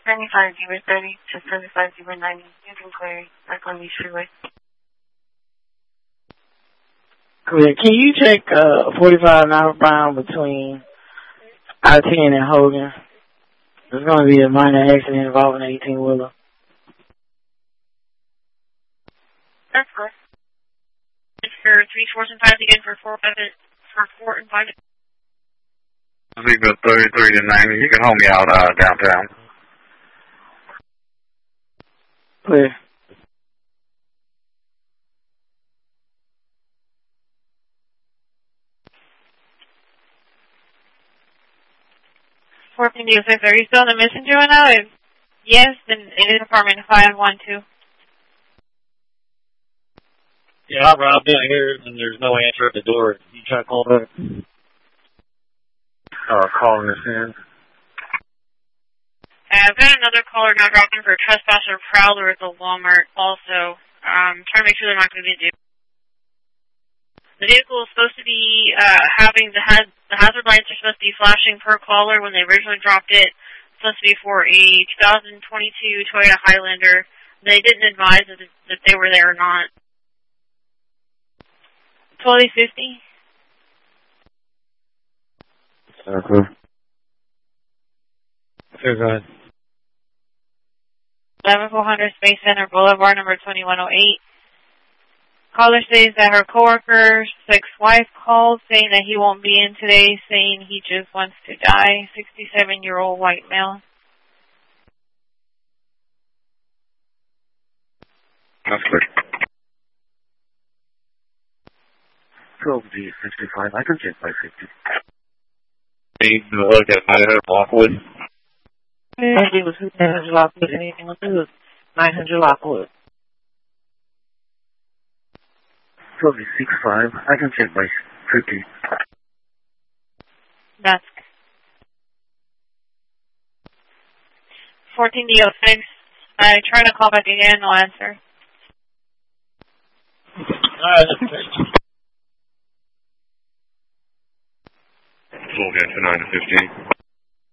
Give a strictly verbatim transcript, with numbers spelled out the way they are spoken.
seventy-five zero thirty to seventy-five zero ninety. You can clear back on the freeway. Clear. Can you check uh, forty-five northbound between I ten and Hogan? There's going to be a minor accident involving an eighteen-wheeler. That's good. For three fours and fives again for four, five, for four and five. Leave it thirty-three to ninety. You can hold me out uh, downtown. Clear. fourteen D six, are you still in the messenger right now? If yes, then it is apartment five one two. Yeah, I've been here and there's no answer at the door. You try to call back? Uh, calling us in. Uh, I've got another caller now dropping for trespasser prowler at the Walmart also. Um, trying to make sure they're not going to be due. The vehicle is supposed to be uh, having the, ha the hazard lights are supposed to be flashing per caller when they originally dropped it. It's supposed to be for a two thousand twenty-two Toyota Highlander. They didn't advise that, that they were there or not. twenty fifty. Okay. Sure, go ahead. eleven four hundred Space Center Boulevard, number twenty-one oh eight. Caller says that her coworker's ex-wife called saying that he won't be in today, saying he just wants to die. sixty-seven-year-old white male. That's good. twelve D sixty-five. I can check by fifty. Need to look at nine hundred Lockwood. nine hundred Lockwood. Anything with this? nine hundred Lockwood. twelve D sixty-five. I can check by fifty. Dusk. fourteen D oh six. I tried to call back again, no answer. Alright, that's great. We'll get to nine to fifteen.